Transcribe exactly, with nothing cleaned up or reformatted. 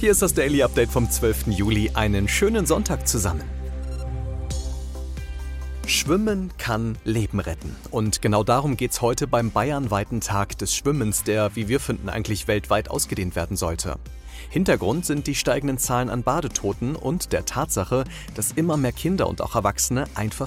Hier ist das Daily Update vom zwölften Juli. Einen schönen Sonntag zusammen. Schwimmen kann Leben retten. Und genau darum geht's heute beim bayernweiten Tag des Schwimmens, der, wie wir finden, eigentlich weltweit ausgedehnt werden sollte. Hintergrund sind die steigenden Zahlen an Badetoten und der Tatsache, dass immer mehr Kinder und auch Erwachsene einfach